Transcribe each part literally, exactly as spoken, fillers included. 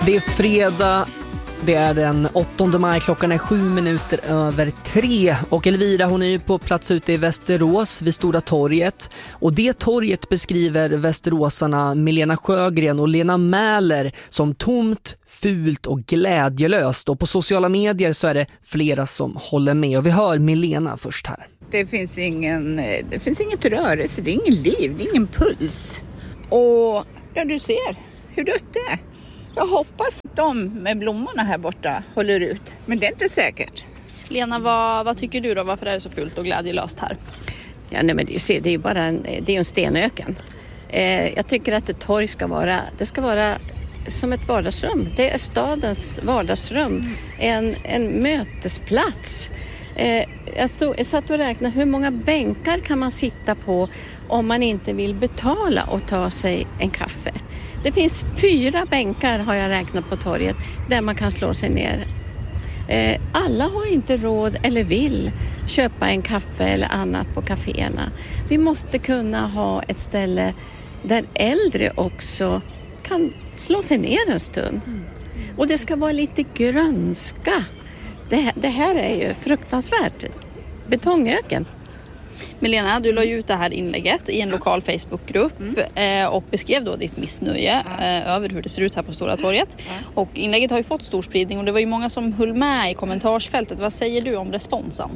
Det är fredag, det är den åttonde maj, klockan är sju minuter över tre och Elvira, hon är ju på plats ute i Västerås vid Stora torget, och det torget beskriver västeråsarna Milena Sjögren och Lena Mäler som tomt, fult och glädjelöst, och på sociala medier så är det flera som håller med, och vi hör Milena först här. Det finns ingen, det finns inget rörelse, det är ingen liv, det är ingen puls. Och ja, du ser hur dött det är. Jag hoppas att de med blommorna här borta håller ut, men det är inte säkert. Lena, vad, vad tycker du då? Varför är det så fult och glädjelöst här? Ja, nej, men det, ser, det är ju bara en, det är en stenöken. Eh, jag tycker att ett torg ska vara, det ska vara som ett vardagsrum. Det är stadens vardagsrum, en, en mötesplats. Eh, jag, stod, jag satt och räknade hur många bänkar kan man sitta på om man inte vill betala och ta sig en kaffe. Det finns fyra bänkar, har jag räknat, på torget där man kan slå sig ner. Eh, alla har inte råd eller vill köpa en kaffe eller annat på kaféerna. Vi måste kunna ha ett ställe där äldre också kan slå sig ner en stund. Och det ska vara lite grönska. Det, det här är ju fruktansvärt. Betongöken. Milena, du la ju ut det här inlägget i en lokal Facebookgrupp mm. och beskrev då ditt missnöje ja. över hur det ser ut här på Stora torget. Ja. Och inlägget har ju fått stor spridning och det var ju många som höll med i kommentarsfältet. Vad säger du om responsen?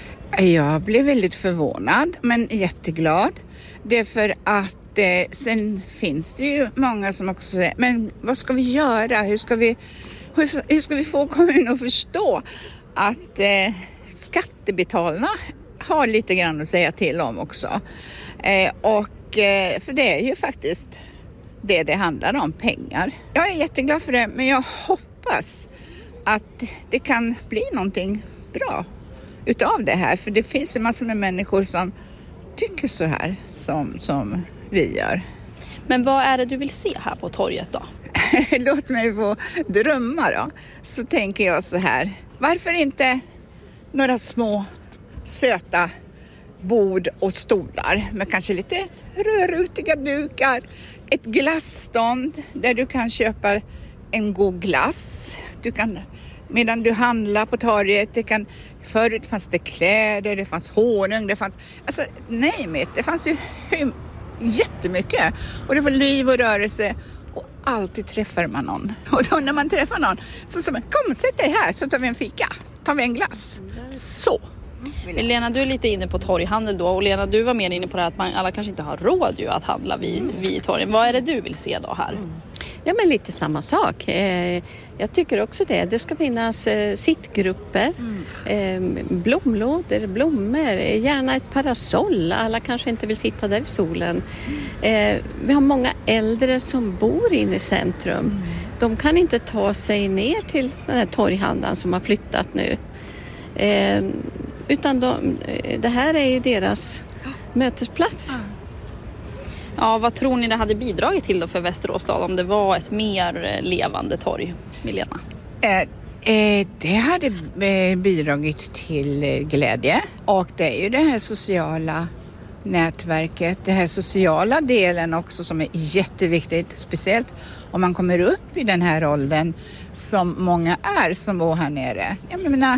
Jag blev väldigt förvånad men jätteglad. Det är för att eh, sen finns det ju många som också säger, men vad ska vi göra? Hur ska vi, hur, hur ska vi få kommunen att förstå att eh, skattebetalarna har lite grann att säga till om också. Eh, och eh, för det är ju faktiskt det det handlar om, pengar. Jag är jätteglad för det, men jag hoppas att det kan bli någonting bra utav det här. För det finns ju massor med människor som tycker så här som, som vi gör. Men vad är det du vill se här på torget då? Låt mig få drömma då. Så tänker jag så här. Varför inte några små söta bord och stolar med kanske lite rödrutiga dukar. Ett glassstånd där du kan köpa en god glass. Du kan, medan du handlar på torget, det kan, förut fanns det kläder, det fanns honung, det fanns, alltså nej mitt, det fanns ju jättemycket. Och det var liv och rörelse och alltid träffar man någon. Och då när man träffar någon så säger man, kom sätt dig här så tar vi en fika, tar vi en glass. Så. Lena, du är lite inne på torghandel då, och Lena, du var mer inne på det att man, alla kanske inte har råd ju att handla vid, vid torgen. Vad är det du vill se då här? Mm. Ja, men lite samma sak. Eh, jag tycker också det. Det ska finnas eh, sittgrupper, mm. eh, blomlådor, blommor, gärna ett parasoll. Alla kanske inte vill sitta där i solen. Eh, vi har många äldre som bor inne i centrum. Mm. De kan inte ta sig ner till den här torghandeln som har flyttat nu. Eh, utan de, det här är ju deras mötesplats. Ja, vad tror ni det hade bidragit till då för Västerås stad om det var ett mer levande torg, Milena? Eh, eh, det hade bidragit till glädje, och det är ju det här sociala nätverket, det här sociala delen också som är jätteviktigt, speciellt om man kommer upp i den här åldern som många är som bor här nere. Jag menar,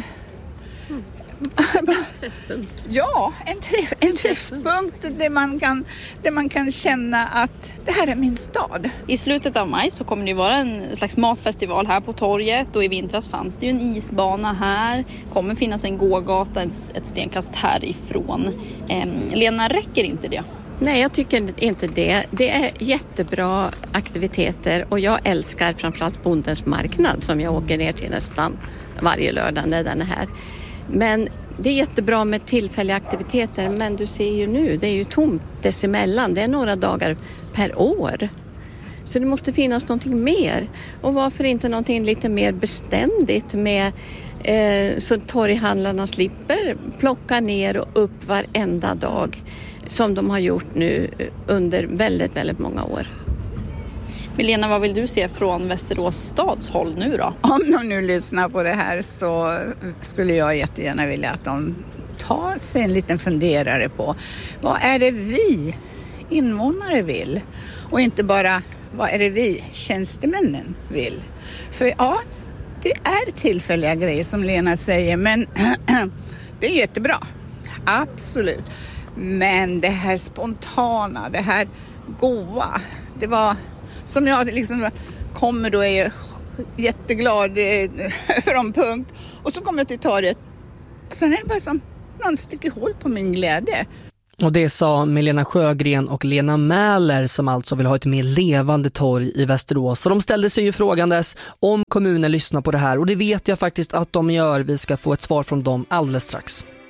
ja, en, träff, en träffpunkt där man, kan, där man kan känna att det här är min stad. I slutet av maj så kommer det vara en slags matfestival här på torget, och i vintras fanns det ju en isbana här. Kommer finnas en gågata ett stenkast härifrån. Eh, Lena, räcker inte det? Nej, jag tycker inte det. Det är jättebra aktiviteter, och jag älskar framförallt Bondens marknad som jag åker ner till nästan varje lördag när den är här. Men det är jättebra med tillfälliga aktiviteter, men du ser ju nu, det är ju tomt dessemellan. Det är några dagar per år. Så det måste finnas någonting mer. Och varför inte någonting lite mer beständigt med eh, så torghandlarna slipper plocka ner och upp varenda dag som de har gjort nu under väldigt, väldigt många år. Milena, vad vill du se från Västerås stads håll nu då? Om de nu lyssnar på det här så skulle jag jättegärna vilja att de tar sig en liten funderare på vad är det vi invånare vill, och inte bara vad är det vi tjänstemännen vill? För ja, det är tillfälliga grejer som Lena säger, men det är jättebra. Absolut. Men det här spontana, det här goa, det var som jag liksom kommer då är jätteglad för en punkt och så kommer jag till torget och sen är det bara som någon sticker hål på min glädje. Och det sa Milena Sjögren och Lena Mäler som alltså vill ha ett mer levande torg i Västerås. Så de ställde sig ju frågandes om kommunen lyssnar på det här och det vet jag faktiskt att de gör. Vi ska få ett svar från dem alldeles strax.